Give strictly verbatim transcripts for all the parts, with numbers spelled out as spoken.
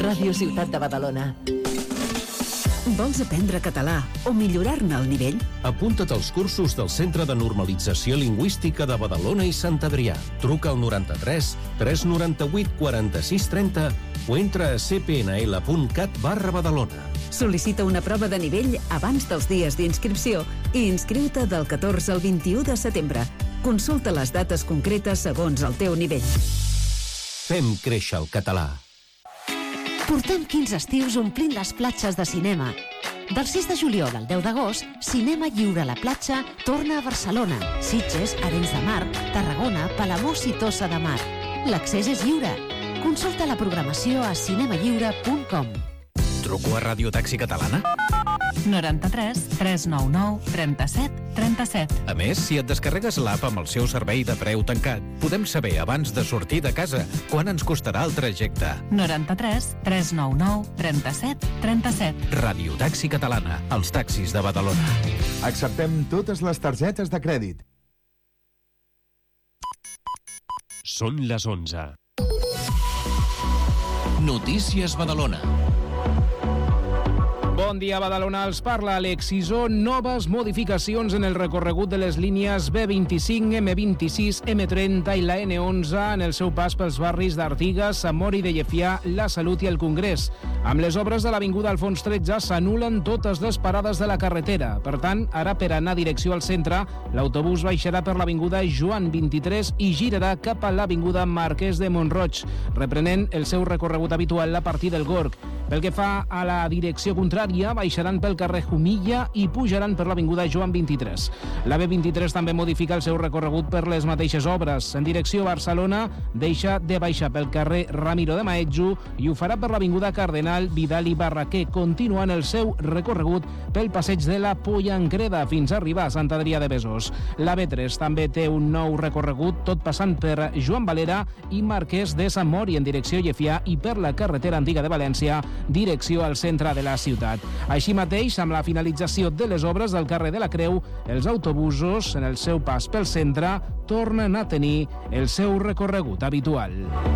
Ràdio Ciutat de Badalona. Vols aprendre català o millorar-ne el nivell? Apunta't als cursos del Centre de Normalització Lingüística de Badalona i Sant Adrià. Truca al noranta-tres tres noranta-vuit quaranta-sis trenta o entra a c p n l punt cat barra Badalona. Sol·licita una prova de nivell abans dels dies d'inscripció i inscriu-te del catorze al vint-i-u de setembre. Consulta les dates concretes segons el teu nivell. Fem créixer el català. Portem quinze estius omplint les platges de cinema. Del sis de juliol al deu d'agost, Cinema Lliure a la platja torna a Barcelona, Sitges, Arenys de Mar, Tarragona, Palamós i Tossa de Mar. L'accés és lliure. Consulta la programació a cinema lliure punt com. Truco a Ràdio Taxi Catalana? noranta-tres tres nou nou trenta-set trenta-set. A més, si et descarregues l'app amb el seu servei de preu tancat, podem saber abans de sortir de casa quan ens costarà el trajecte. noranta-tres tres nou nou trenta-set trenta-set. Ràdio Taxi Catalana, els taxis de Badalona. Acceptem totes les targetes de crèdit. Són les onze. Notícies Badalona. Bon dia, Badalona, els parla Alex Sisó. Noves modificacions en el recorregut de les línies B vint-i-cinc, M vint-i-sis, M trenta i la N onze en el seu pas pels barris d'Artigas, Sant Mori de Llefià, La Salut i el Congrés. Amb les obres de l'avinguda Alfons tretze s'anulen totes les parades de la carretera. Per tant, ara per anar direcció al centre, l'autobús baixarà per l'avinguda Joan vint-i-tres i girarà cap a l'avinguda Marquès de Mont-roig, reprenent el seu recorregut habitual a partir del Gorg. Pel que fa a la direcció contrària, baixaran pel carrer Jumilla i pujaran per l'avinguda Joan vint-i-tres. La B vint-i-tres també modifica el seu recorregut per les mateixes obres. En direcció a Barcelona, deixa de baixar pel carrer Ramiro de Maeztu i ho farà per l'avinguda Cardenal Vidal i Barraquer, continuant el seu recorregut pel passeig de la Pollancreda fins a arribar a Sant Adrià de Besòs. La B tres també té un nou recorregut, tot passant per Joan Valera i Marquès de Sant Mori en direcció a Llefià i per la carretera antiga de València, direcció al centre de la ciutat. Així mateix, amb la finalització de les obres del carrer de la Creu, els autobusos, en el seu pas pel centre, tornen a tenir el seu recorregut habitual.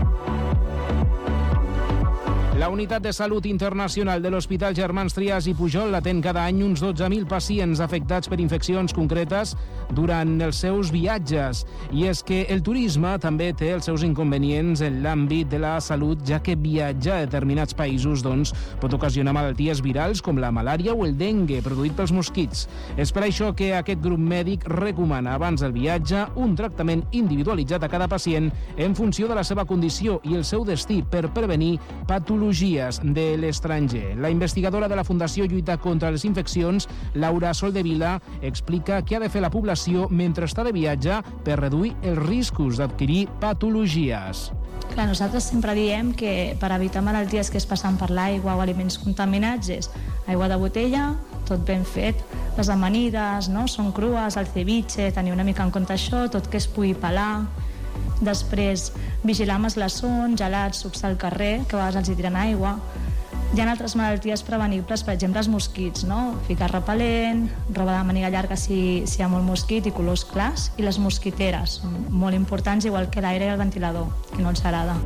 La Unitat de Salut Internacional de l'Hospital Germans Trias i Pujol atén cada any uns dotze mil pacients afectats per infeccions concretes durant els seus viatges. I és que el turisme també té els seus inconvenients en l'àmbit de la salut, ja que viatjar a determinats països doncs, pot ocasionar malalties virals com la malària o el dengue, produït pels mosquits. És per això que aquest grup mèdic recomana abans del viatge un tractament individualitzat a cada pacient en funció de la seva condició i el seu destí per prevenir patologies de l'estranger. La investigadora de la Fundació Lluita contra les Infeccions, Laura Soldevila, explica què ha de fer la població mentre està de viatge per reduir els riscos d'adquirir patologies. Clar, nosaltres sempre diem que per evitar malalties que es passen per l'aigua o aliments contaminats és aigua de botella, tot ben fet, les amanides, no? Són crues, el ceviche, tenir una mica en compte això, tot que es pugui pelar. Després, vigilar amb els glaçons, gelats, sucs al carrer, que a vegades els hi tiren aigua. Hi ha altres malalties prevenibles, per exemple, els mosquits, no? Ficar repel·lent, roba de màniga llarga si, si hi ha molt mosquit i colors clars, i les mosquiteres, són molt importants, igual que l'aire i el ventilador, que no ens agrada.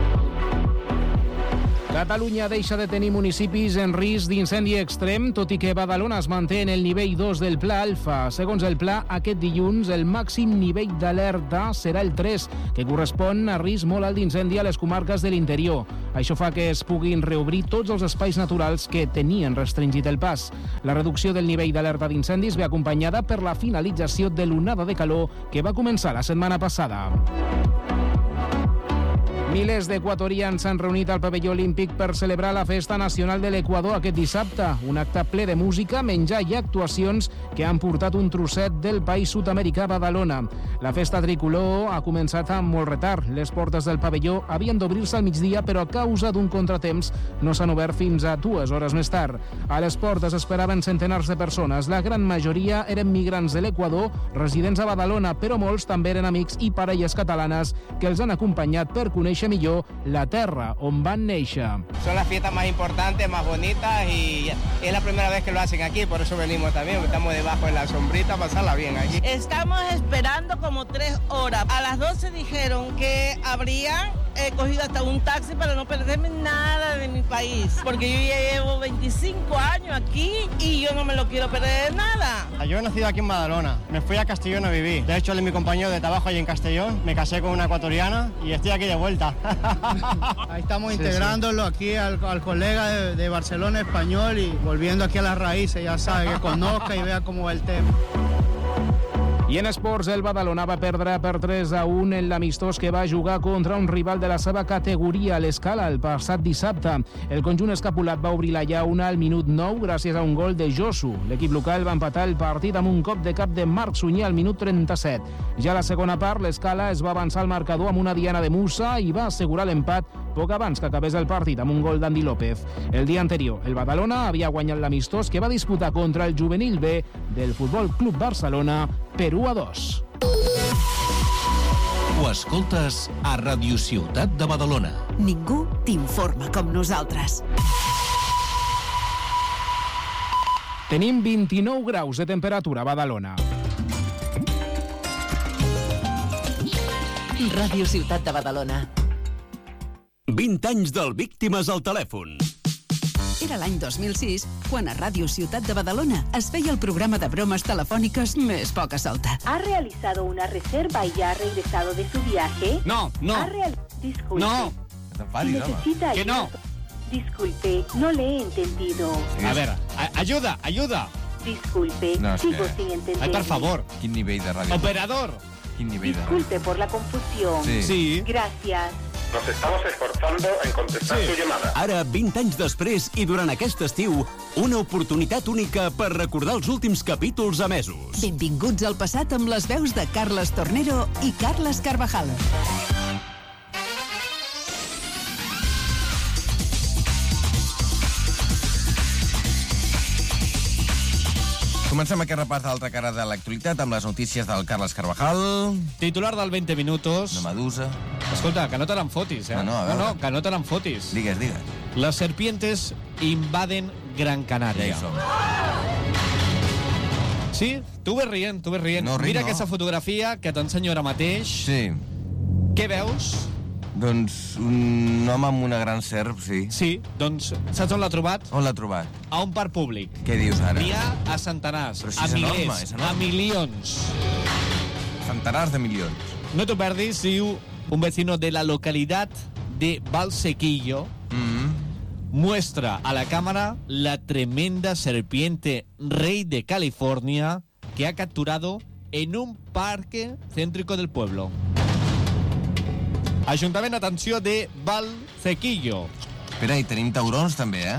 Catalunya deixa de tenir municipis en risc d'incendi extrem, tot i que Badalona es manté en el nivell dos del Pla Alfa. Segons el pla, aquest dilluns el màxim nivell d'alerta serà el tres, que correspon a risc molt alt d'incendi a les comarques de l'interior. Això fa que es puguin reobrir tots els espais naturals que tenien restringit el pas. La reducció del nivell d'alerta d'incendis ve acompanyada per la finalització de l'onada de calor que va començar la setmana passada. Milers d'equatorians s'han reunit al pavelló olímpic per celebrar la Festa Nacional de l'Equador aquest dissabte, un acte ple de música, menjar i actuacions que han portat un trosset del país sud-americà a Badalona. La festa tricolor ha començat amb molt retard. Les portes del pavelló havien d'obrir-se al migdia, però a causa d'un contratemps no s'han obert fins a dues hores més tard. A les portes esperaven centenars de persones. La gran majoria eren migrants de l'Equador, residents a Badalona, però molts també eren amics i parelles catalanes que els han acompanyat per conèixer conèixer millor la terra on van néixer. Son las fiestas más importantes, más bonitas y es la primera vez que lo hacen aquí, por eso venimos también, estamos debajo de la sombrita a pasarla bien aquí. Estamos esperando como tres horas. A las doce dijeron que habrían eh, cogido hasta un taxi para no perderme nada de mi país, porque yo ya llevo veinticinco años aquí y yo no me lo quiero perder nada. Yo he nacido aquí en Badalona, me fui a Castellón a vivir. De hecho, él es mi compañero de trabajo allí en Castellón, me casé con una ecuatoriana y estoy aquí de vuelta. Ahí estamos sí, integrándolo sí. aquí al, al colega de, de Barcelona español y volviendo aquí a las raíces, ya sabe, que conozca y vea cómo va el tema. I en esports, el Badalona va perdre per tres a un en l'amistós que va jugar contra un rival de la seva categoria, l'Escala, el passat dissabte. El conjunt escapulat va obrir la llauna al minut nou gràcies a un gol de Josu. L'equip local va empatar el partit amb un cop de cap de Marc Sunyer al minut trenta-set. Ja a la segona part, l'Escala es va avançar al marcador amb una diana de Musa i va assegurar l'empat poc abans que acabés el partit amb un gol d'Andy López. El dia anterior, el Badalona havia guanyat l'amistós que va disputar contra el juvenil B del Futbol Club Barcelona per u a dos. Ho escoltes a Radio Ciutat de Badalona. Ningú t'informa com nosaltres. Tenim vint-i-nou graus de temperatura a Badalona. Ràdio Ciutat de Badalona. vint anys del Víctimes al telèfon. Era l'any dos mil sis, quan a Ràdio Ciutat de Badalona es feia el programa de bromes telefòniques més poca solta. ¿Ha realizado una reserva y ya ha regresado de su viaje? No, no. ¿Ha real... Disculpe. No. Si necesita que no. Disculpe, no le he entendido. Sí. A ver, a ayuda, ayuda. Disculpe, no, sigo que... sin entender. Ay, por favor. Quin nivell de ràdio? Operador. Quin nivell de ràdio? Disculpe por la confusión. Sí. sí. Gracias. Nos estamos esforzando en contestar sí. su llamada. Ara, vint anys després i durant aquest estiu, una oportunitat única per recordar els últims capítols emesos. Benvinguts al passat amb les veus de Carles Tornero i Carles Carvajal. Comencem aquest repàs d'altra cara de l'actualitat amb les notícies del Carles Carvajal. Titular del veinte minutos. De Medusa. Escolta, que no te n'en fotis, eh? No, no, no, no, que no te n'en fotis. Digues, digues. Las serpientes invaden Gran Canaria. Ja hi som. Sí, tu ves rient, tu ves rient. No, Mira no. aquesta fotografia que t'ensenyo ara mateix. Sí. Què veus? Doncs un home amb una gran serp, sí. Sí, doncs saps on l'ha trobat? On l'ha trobat? A un parc públic. Què dius ara? N'hi ha a centenars, Però si a és milers, enorme, és enorme. a milions. Centenars de milions. No t'ho perdis, diu un vecino de la localidad de Valsequillo Mm-hmm. muestra a la cámara la tremenda serpiente rey de California que ha capturado en un parque céntrico del pueblo. Ajuntament, atenció, de Valsequillo. Espera, i tenim taurons també, eh?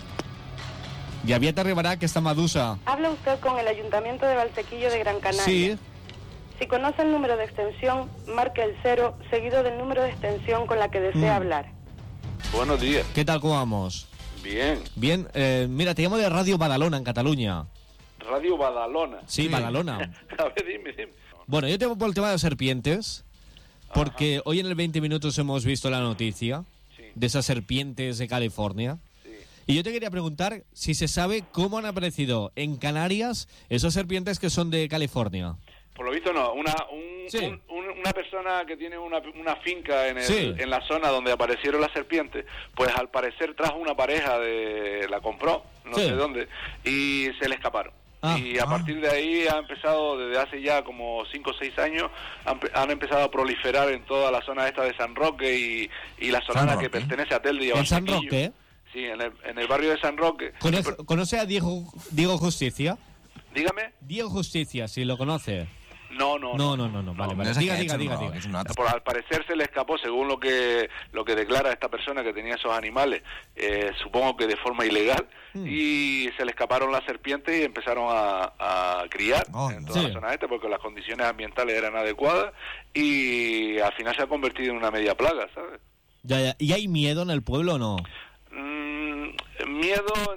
I aviat arribarà aquesta medusa. Habla usted con el Ayuntamiento de Valsequillo de Gran Canaria. Sí. Si conoce el número de extensión, marque el cero seguido del número de extensión con la que desea Mm. hablar. Buenos días. ¿Qué tal, cómo vamos? Bien. Bien, eh, mira, te llamo de Radio Badalona, en Cataluña. Radio Badalona. Sí, sí. Badalona. A ver, dime, dime. Bueno, yo te llamo por el tema de serpientes, porque Ajá. hoy en el veinte minutos hemos visto la noticia sí. de esas serpientes de California. Sí. Y yo te quería preguntar si se sabe cómo han aparecido en Canarias esas serpientes que son de California. Por lo visto no, una un, sí. un, un, una persona que tiene una, una finca en, el, sí. en la zona donde aparecieron las serpientes, pues al parecer trajo una pareja, de la compró, no sí. sé dónde, y se le escaparon. Ah, y a ah. partir de ahí ha empezado, desde hace ya como cinco o seis años, han, han empezado a proliferar en toda la zona esta de San Roque y, y la zona que pertenece a Telde y a ¿En San Valsequillo. Roque? Sí, en el, en el barrio de San Roque. ¿Conoce, ¿conoce a Diego, Diego Justicia? Dígame. Diego Justicia, si lo conoce. No, no, no, no, no, no, vale, no, vale. No diga, diga, diga, diga. Es Por al parecer se le escapó, según lo que lo que declara esta persona que tenía esos animales, eh, supongo que de forma ilegal, mm. y se le escaparon las serpientes y empezaron a, a criar oh, en toda sí. la zona esta porque las condiciones ambientales eran adecuadas y al final se ha convertido en una media plaga, ¿sabes? Ya, ya. ¿Y hay miedo en el pueblo o no? Mm, miedo,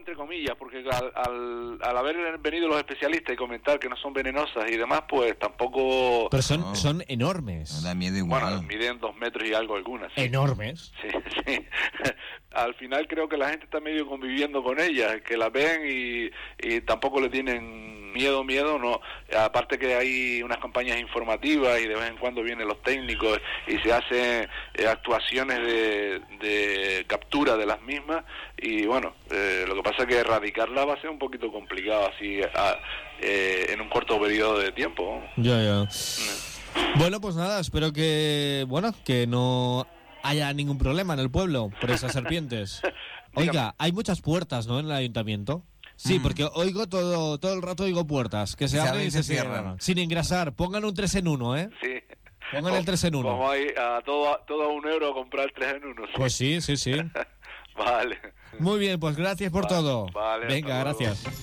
entre comillas, porque al, al, al haber venido los especialistas y comentar que no son venenosas y demás, pues tampoco... Pero son, No. son enormes. No da miedo igual. Bueno, miden dos metros y algo algunas. Sí. Enormes. Sí, sí. Al final creo que la gente está medio conviviendo con ellas, que las ven y, y tampoco le tienen miedo, miedo, no. Aparte que hay unas campañas informativas y de vez en cuando vienen los técnicos y se hacen eh, actuaciones de, de captura de las mismas y bueno, eh, lo que pasa es que erradicarla va a ser un poquito complicado así a, eh, en un corto periodo de tiempo. Ya, ya. Bueno, pues nada, espero que, bueno, que no haya ningún problema en el pueblo por esas serpientes. Oiga, hay muchas puertas, ¿no?, en el ayuntamiento. Sí, Mm. porque oigo todo todo el rato oigo puertas que se Se abren abren y y se se cierran. cierran. Sin engrasar, pongan un tres en uno, ¿eh? Sí. Pongan el tres en uno. Vamos a ir a todo, a todo a un euro a comprar tres en uno. Sí. Pues sí, sí, sí. Vale. Muy bien, pues gracias por Vale, todo. vale, Venga, hasta luego. gracias.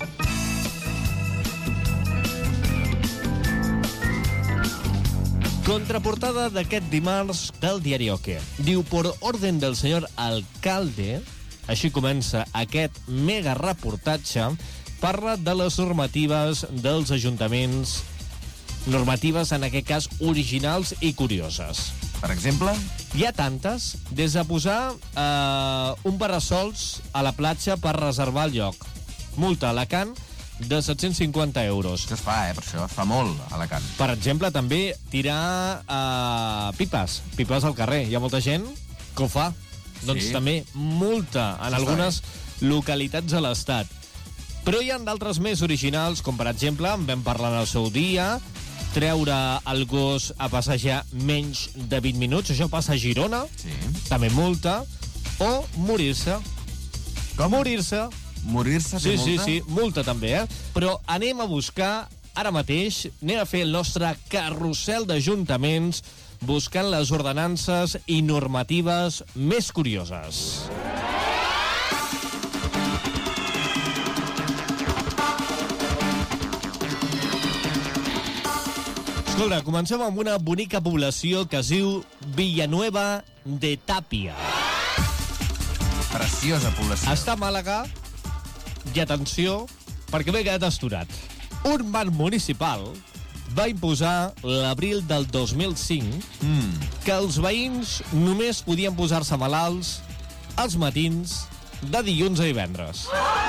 Contraportada d'aquest dimarts del diari O Q. Diu, por orden del senyor alcalde, així comença aquest mega reportatge, parla de les normatives dels ajuntaments, normatives en aquest cas originals i curioses. Per exemple? Hi ha tantes, des de posar eh, un parasols a la platja per reservar el lloc. Multa a Alacant de set-cents cinquanta euros. Això es fa, eh, per això. Es fa molt a Alacant. Per exemple, també tirar uh, pipes, pipes al carrer. Hi ha molta gent que ho fa. Sí. Doncs també multa en Això algunes localitats a l'Estat. Però hi ha d'altres més originals, com per exemple, en vam parlar en el seu dia, treure el gos a passejar menys de vint minuts, això passa a Girona, sí. També multa, o morir-se. Com? Morir-se. Morir-se Sí, té sí, multa? sí, multa també, eh? Però anem a buscar, ara mateix, anem a fer el nostre carrusel d'ajuntaments buscant les ordenances i normatives més curioses. Escolta, comencem amb una bonica població que es diu Villanueva de Tàpia. Preciosa població. Està a Màlaga, i atenció, perquè m'he quedat asturat. Un ban municipal va imposar l'abril del dos mil cinc mm. que els veïns només podien posar-se malalts als matins de dilluns a divendres.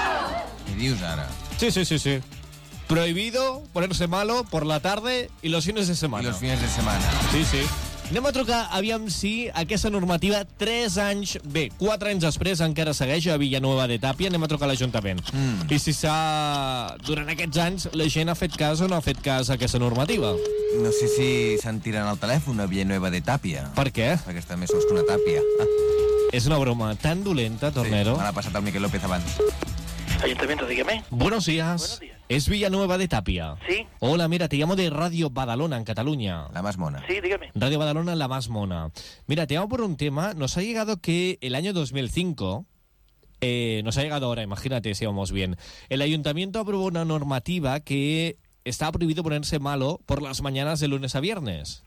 Què dius ara? Sí, sí, sí, sí. Prohibido ponerse malo por la tarde y los fines de semana. I los fines de semana. Sí, sí. Anem a trucar, aviam si aquesta normativa, tres anys, bé, quatre anys després, encara segueix a Villanueva de Tàpia. Anem a trucar a l'Ajuntament. Mm. I si s'ha... Durant aquests anys, la gent ha fet cas o no ha fet cas a aquesta normativa. No sé si se'n tiren al telèfon a Villanueva de Tàpia. Per què? Perquè està més sols que una tàpia. Ah. És una broma tan dolenta, Tornero. Sí, me l'ha passat el Miquel López abans. Ayuntamiento, dígame. Buenos días. Buenos días. Es Villanueva de Tapia. Sí. Hola, mira, te llamo de Radio Badalona, en Cataluña. La más mona. Sí, dígame. Radio Badalona, la más mona. Mira, te llamo por un tema. Nos ha llegado que el año dos mil cinco... Eh, nos ha llegado ahora, imagínate si vamos bien. El ayuntamiento aprobó una normativa que estaba prohibido ponerse malo por las mañanas de lunes a viernes.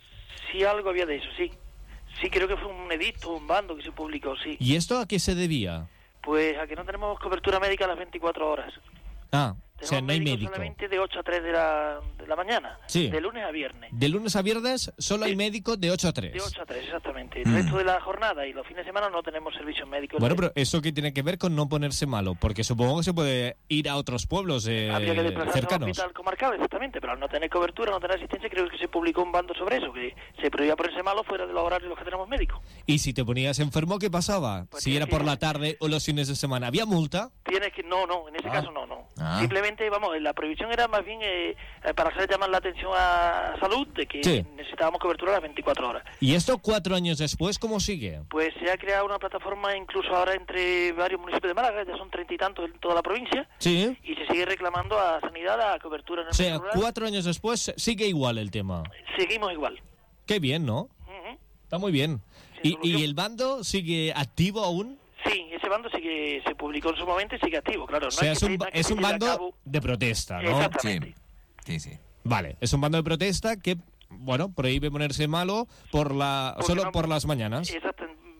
Sí, algo había de eso, sí. Sí, creo que fue un edicto, un bando que se publicó, sí. ¿Y esto a qué se debía? Pues a que no tenemos cobertura médica a las veinticuatro horas. Ah, o sea, Tenemos no hay médicos médico. solamente de ocho a tres de la, de la mañana. Sí. De lunes a viernes. De lunes a viernes solo hay médico de ocho a tres. De ocho a tres, exactamente. Mm. El resto de la jornada y los fines de semana no tenemos servicios médicos. Bueno, pero ¿eso qué tiene que ver con no ponerse malo? Porque supongo que se puede ir a otros pueblos eh, Habría que desplazarse al cercanos. hospital comarcal, exactamente, pero al no tener cobertura, no tener asistencia, creo que se publicó un bando sobre eso, que se prohibía ponerse malo fuera de los horarios en los que tenemos médicos. Y si te ponías enfermo, ¿qué pasaba? Pues si tienes era que- por la tarde o los fines de semana, ¿había multa? Tienes que... No, no, en ese Ah. caso no, no. Ah. Simplemente, vamos, la prohibición era más bien eh, eh, para hacer llamar la atención a salud de que Sí. necesitábamos cobertura a las veinticuatro horas. ¿Y esto cuatro años después cómo sigue? Pues se ha creado una plataforma incluso ahora entre varios municipios de Málaga, ya son treinta y tantos en toda la provincia, Sí. y se sigue reclamando a Sanidad la cobertura en el O sea, medio rural. cuatro años después sigue igual el tema. Seguimos igual. Qué bien, ¿no? Ujú. Está muy bien. ¿Y, ¿Y el bando sigue activo aún? Sí, ese bando sigue, se publicó en su momento y sigue activo, claro. No O sea, hay es que un, pretender que es se un lleve a bando cabo- de protesta, ¿no? Exactamente. Sí, sí. Vale, es un bando de protesta que, bueno, prohíbe ponerse malo por la Porque solo no- por las mañanas. Exacto.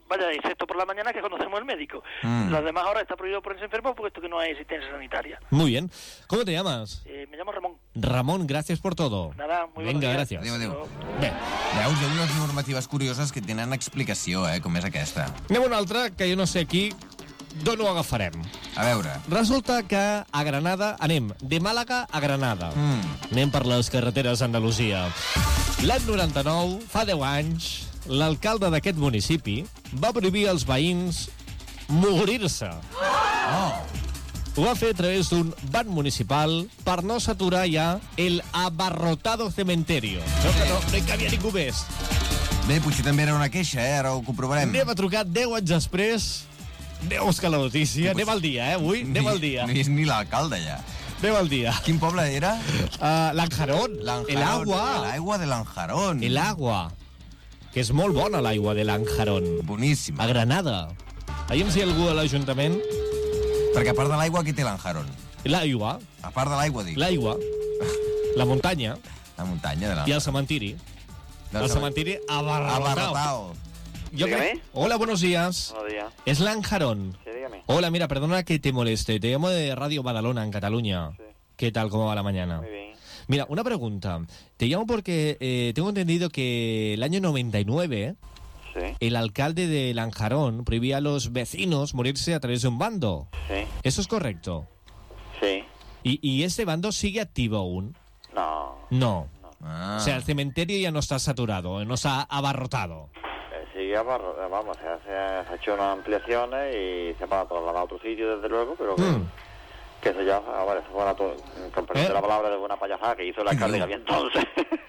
Vaya, excepto por la mañana, que es cuando hacemos el médico. Mm. Las demás horas está prohibido ponerse enfermo puesto que no hay asistencia sanitaria. Muy bien. ¿Cómo te llamas? Eh, me llamo Ramón. Ramon, gracias por todo. Nada, muy buenos Vinga, días. gràcies. Adéu, adéu. Bé, Veus, hi ha unes normatives curioses que tenen explicació, eh, com és aquesta. anem a una altra que jo no sé aquí d'on ho agafarem. A veure. Resulta que a Granada anem de Màlaga a Granada. Mm. Anem per les carreteres d'Andalusia. L'any noranta-nou, fa deu anys, l'alcalde d'aquest municipi va prohibir als veïns morir-se. Oh. Ho va fer a través d'un ban municipal per no saturar ja el abarrotado cementerio. No, que no, no hi cabia ningú més. Bé, potser també era una queixa, eh? Ara ho comprovarem. Anem a trucar deu anys després. Déu que la notícia. Anem al dia, eh, avui? Anem al dia. No és ni l'alcalde, ja. Anem al dia. Quin poble era? Uh, Lanjarón. El agua. El agua de Lanjarón. El agua. Que és molt bona l'aigua de Lanjarón. Boníssima. A Granada. Aviam si hi ha algú a l'Ajuntament. Perquè a part de l'aigua, aquí té Lanjarón. L'aigua. A part de l'aigua, dic. L'aigua. La muntanya. La muntanya de I el cementiri. Del el cementiri abarrotado. Abarrotado. Yo Dígame. Hola, buenos días. Buenos días. Es Lanjarón. Sí, dígame. Hola, mira, perdona que te moleste. Te llamo de Radio Badalona, en Cataluña. Sí. ¿Qué tal? ¿Cómo va la mañana? Muy bien. Mira, una pregunta. Te llamo porque eh, tengo entendido que el año noventa y nueve Sí. el alcalde de Lanjarón prohibía a los vecinos morirse a través de un bando. Sí. ¿Eso es correcto? Sí. ¿Y, y ese bando sigue activo aún? No. No. Ah. O sea, el cementerio ya no está saturado, no está abarrotado. Eh, sí, abarro- vamos, se, hace- se ha hecho unas ampliaciones y se va a trasladar a otro sitio, desde luego, pero que, Mm. que eso ya, a ver, eso fue una, to- con perdón de ¿Eh? la palabra, de buena payasada que hizo el alcalde que había entonces.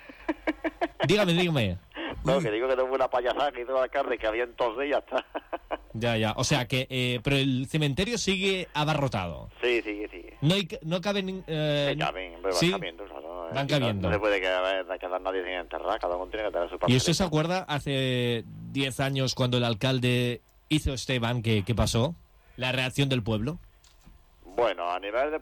Dígame, dígame. No, que digo que no fue una payasada que hizo el alcalde que había entonces y ya está. Ya, ya. O sea que, eh, pero el cementerio sigue abarrotado. Sí, sí, sí. No, hay, no caben... Eh, Sí, caben, hombre, van ¿sí? cabiendo, claro. Van Aquí no- cabiendo. No se puede quedar, quedar nadie sin enterrar, cada uno tiene que tener su papel. ¿Y usted se acuerda hace diez años cuando el alcalde hizo este ban que, que pasó? ¿La reacción del pueblo? Bueno, a nivel de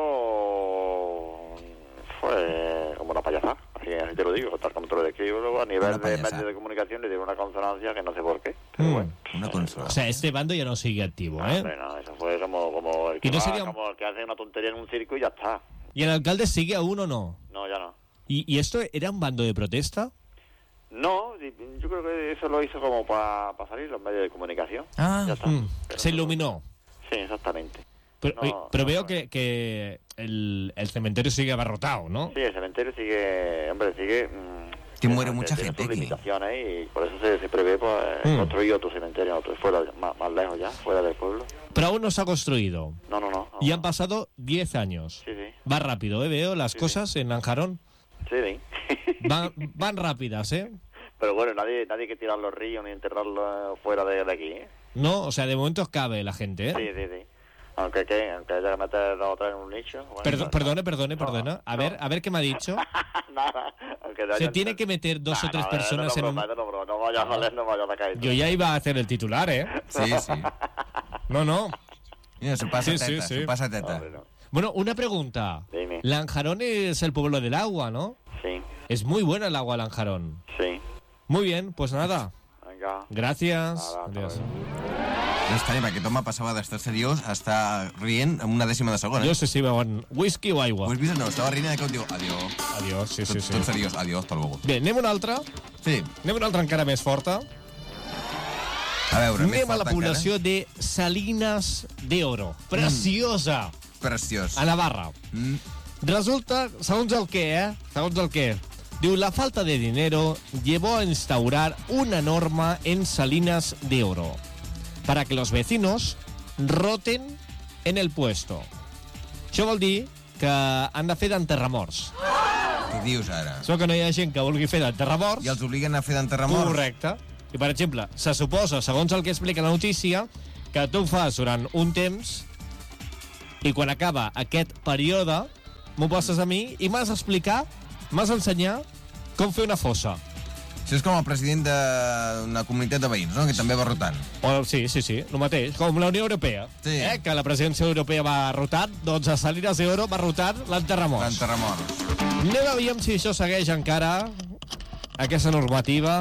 pueblo fue como una payasada, así, así te lo digo, tal como te lo describo. Luego, a nivel de medios de comunicación le dio una consonancia que no sé por qué. Pero Mm. bueno, Una consola. O sea, este bando ya no sigue activo, ¿eh? hombre, no, eso fue como, como, el que ¿Y no va- sería un- como el que hace una tontería en un circo y ya está. ¿Y el alcalde sigue aún o no? No, ya no. ¿Y, y esto era un bando de protesta? No, y- yo creo que eso lo hizo como para salir los medios de comunicación. Ah. Ya está. Mm. Se iluminó. Sí, exactamente. Pero, No, oye, pero no, veo no. que, que el, el cementerio sigue abarrotado, ¿no? Sí, el cementerio sigue, hombre, sigue... mm, Que muere tiene- mucha tiene gente sus aquí. limitaciones y por eso se, se prevé pues, Mm. construir otro cementerio, otro fuera, más, más lejos ya, fuera del pueblo. Pero aún no se ha construido. No, no, no. no. Y han pasado diez años. Sí, sí. Va rápido, ¿eh? Veo las Sí, cosas en Lanjarón. Sí, sí. Van, van rápidas, ¿eh? Pero bueno, nadie nadie que tirar los ríos ni enterrarlos fuera de, de aquí, ¿eh? No, o sea, de momento cabe la gente, ¿eh? Sí, sí, sí. Aunque, ¿qué? Aunque haya que meter dos o tres en un nicho. Bueno, Perdo- no- perdone, perdone, perdone. A ver, a ver qué me ha dicho. Nada. Aunque Se hayan- tiene que meter dos Nah, o tres no, personas no, en no, un... no, no, no, no vayas a leer, no vayas a caer. Yo ya iba a hacer el titular, ¿eh? Sí, sí. No, no. Mira, su pasa Sí, sí, teta, sí. su pasa teta. Hombre, no. Bueno, una pregunta. Dime. Lanjarón es el pueblo del agua, ¿no? Sí, Es muy buena el agua Lanjarón. sí. Muy bien, pues nada. Venga. Gracias. Nada, hasta Adiós. No està bé, aquest home passava d'estar seriós a estar rient amb una dècima de segon, eh? No sé si beuen whisky o aigua. Ho has vist o no? Estava rient i de cop diu adiós. Adiós, sí, sí, Tot, sí. tot seriós, adiós, hasta luego. Bé, anem a una altra. Sí. Anem a una altra encara més forta. A veure, més Anem a la forta població de Salinas de Oro. Preciosa. encara. Preciós. A Navarra. Mm. Resulta, segons el què, eh? Segons el què. Diu, la falta de dinero llevó a instaurar una norma en Salinas de Oro para que los vecinos roten en el puesto. Això vol dir que han de fer d'enterramorts. Què dius ara? Això que no hi ha gent que vulgui fer d'enterramorts. I els obliguen a fer d'enterramorts? Correcte. I, per exemple, se suposa, segons el que explica la notícia, que tu ho fas durant un temps i quan acaba aquest període m'ho passes a mi i m'has d'explicar, m'has d'ensenyar com fer una fossa. Això és com el president d'una comunitat de veïns, no?, que també va rotant. O, sí, sí, sí, el mateix, com la Unió Europea. Sí. Eh? Que la presidència europea va rotant, doncs a Salinas de Oro va rotant l'enterramorts. L'enterramorts. Anem a veure si això segueix encara, aquesta normativa.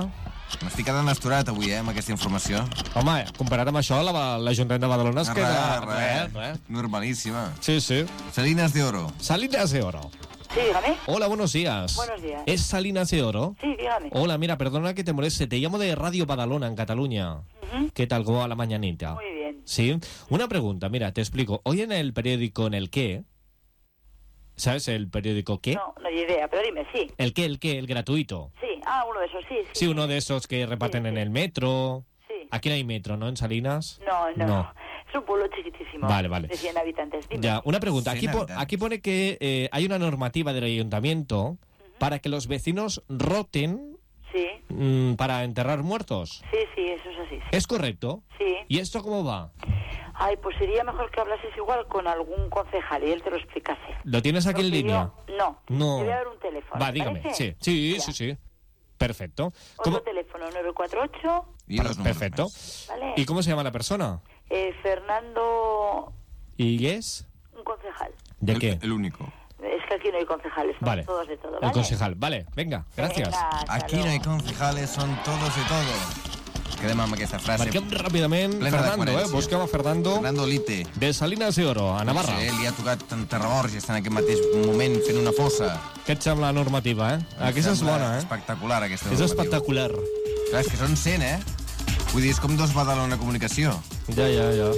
M'estic quedant asturat avui, eh, amb aquesta informació. Home, comparat amb això, la- l'Ajuntament de Badalona es Res, queda... res. res. Normalísima. Sí, sí. Salinas de Oro. Salinas de Oro. Sí, dígame. Hola, buenos días. Buenos días. ¿Es Salinas de Oro? Sí, dígame. Hola, mira, perdona que te moleste. Te llamo de Radio Badalona, en Cataluña. Ujú. ¿Qué tal? ¿Cómo va la mañanita? Muy bien. Sí. Una pregunta, mira, te explico. Hoy en el periódico En el Qué, ¿sabes el periódico Qué? No, no hay idea, pero dime, sí. El Qué, el Qué, el gratuito. Sí, ah, uno de esos, sí, sí. Sí, uno de esos que reparten en el metro. Sí. Aquí no hay metro, ¿no? En Salinas. No, no, No. no. Es un pueblo chiquitísimo. Vale, vale. De cien habitantes. Dime. Ya, una pregunta. Aquí, cien po- habitantes. aquí pone que eh, hay una normativa del ayuntamiento para que los vecinos roten Sí, mm, para enterrar muertos. sí, sí, eso es así. Sí. ¿Es correcto? Sí. ¿Y esto cómo va? Ay, pues sería mejor que hablases igual con algún concejal y él te lo explicase. ¿Lo tienes aquí en Porque línea? yo- no. No. Te voy a dar un teléfono. Va, ¿te dígame. parece? Sí, sí, Mira, sí, sí. Perfecto. Otro ¿Cómo? teléfono, nueve cuatro ocho. Y dos números Perfecto. más. ¿Vale? ¿Y cómo se llama la persona? Eh, Fernando, ¿Y es? un concejal. ¿De El- qué? El único. Es que aquí no hay concejales, son Vale. todos de todo, ¿vale? El concejal. Vale, venga, gracias. Venga, hasta Aquí no hi luego. concejales, són todos de todo. Quedem amb aquesta frase. Marquem ràpidament Plena de Fernando, eh? coherència. Busquem a Fernando Fernando Lite. de Salinas de Oro, a Navarra. Sí, li ha tocat en Tarraborja, està en aquest mateix moment fent una fossa. Què et sembla la normativa, eh? Em Aquesta és sembla bona, eh? Espectacular, aquesta És normativa. espectacular. Clar, és que són cent, eh? Vull dir, és com dos Badalona Comunicació. Ja, ja, ja.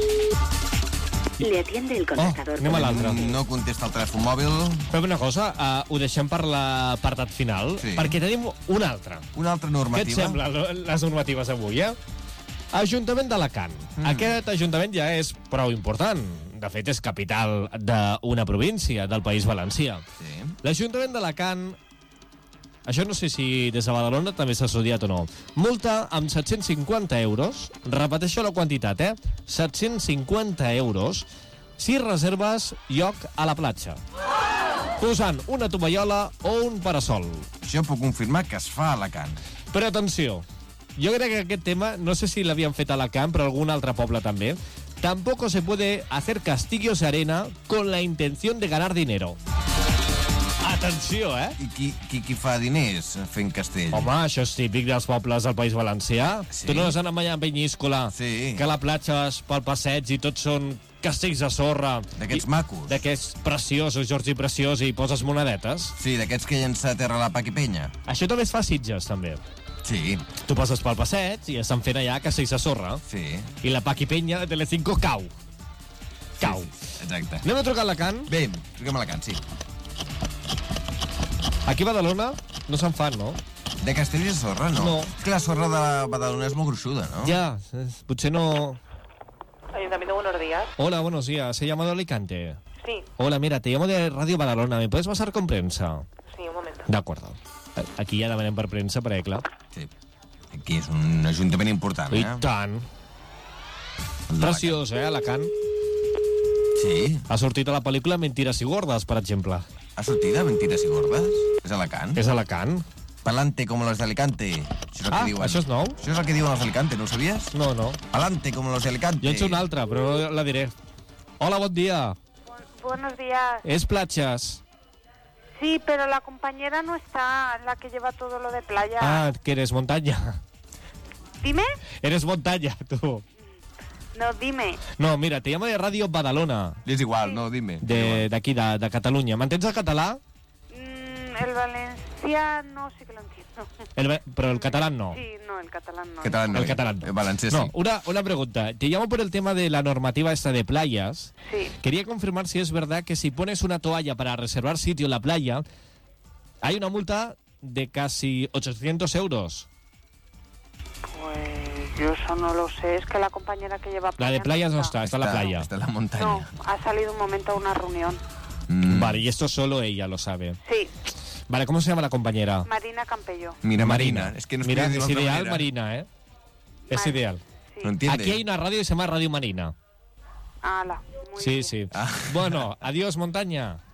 Le atiende el contestador. Anem a l'altre. No contesta el telèfon mòbil. Fem una cosa, uh, ho deixem per l'apartat final, Sí. perquè tenim una altra. Una altra Què et normativa. sembla, lo- les normatives avui, eh? Ajuntament d'Alacant. Mm. Aquest ajuntament ja és prou important. De fet, és capital d'una província del País Valencià. Sí. L'Ajuntament d'Alacant, això no sé si des de Badalona també s'ha estudiat o no, multa amb set-cents cinquanta euros, repeteixo la quantitat, eh? set-cents cinquanta euros si reserves lloc a la platja, posant una tovallola o un parasol. Jo puc confirmar que es fa a Alacant. Però atenció, jo crec que aquest tema, no sé si l'havien fet a Alacant, però algun altre poble també, tampoco se puede hacer castillos de arena con la intención de ganar dinero. Atenció, eh? I qui, qui, qui fa diners fent castell? Home, això és típic dels pobles del País Valencià. Sí. Tu no has anat mai a Penyíscola, Sí. que la platja és pel passeig i tots són castells de sorra. D'aquests I- macos. D'aquests preciosos, Jordi Preciós, i poses monedetes. Sí, d'aquests que llença a terra la Paqui Penya. Això també es fa a Sitges, també. Sí. Tu passes pel passeig i estan fent allà castells de sorra. Sí. I la Paqui Penya de Telecinco cau. Cau. Sí, sí, exacte. Anem a trucar a Alacant. Bé, truquem a Alacant, sí. Aquí a Badalona no se'n fan, no? De castells de sorra, no? No. És que la sorra de Badalona és molt gruixuda, no? Ja, es- potser no... Ayuntamiento, buenos días. Hola, buenos días. He llamado a Alicante. Sí, Hola, mira, te llamo de Radio Badalona. ¿Me puedes pasar con prensa? sí, un momento. De acuerdo. Aquí ja demanem per premsa, perquè, clar... Sí. Aquí és un ajuntament important, I eh? tant. Preciós, eh, Alacant? Sí. Ha sortit a la pel·lícula Mentires i gordes, per exemple. Ha sortit de Mentires i gordes? És Alacant? És Alacant. Palante como los de Alicante. Això és el Ah, que diuen. això és nou? Això és el que diuen els d'Alicante, no ho sabies? No, no. Palante como los de Alicante. Jo en sé una altra, però no la diré. Hola, bon dia. Buenos días. És Platges. Sí, pero la compañera no está, la que lleva todo lo de playa. Ah, que eres montaña. Dime. Eres montaña, tú. No, dime. No, mira, te llamo de Radio Badalona. És igual, no, dime. De- D'aquí, de, de Catalunya. M'entens el català? Mm, el valenciano sí que lo entiendo. El, va- però el català no. Sí, no, el catalán no. Catalán no. El catalán. El valencià No, sí. una, una pregunta. Te llamo por el tema de la normativa esta de playas. Sí. Quería confirmar si es verdad que si pones una toalla para reservar sitio en la playa, hay una multa de casi ochocientos euros. Pues yo eso no lo sé, es que la compañera que lleva La de playas no está. está, está en la playa. Está en la montaña. No, ha salido un momento a una reunión. Mm. Vale, y esto solo ella lo sabe. Sí, Vale, ¿cómo se llama la compañera? Marina Campello. Mira, Marina. Es que no Mira, estoy es de otra ideal, manera. Marina, ¿eh? Es Mar- ideal. Sí. No entiende. Aquí hay una radio que se llama Radio Marina. Ala, muy Sí, bien. sí. Ah. Bueno, adiós, montaña.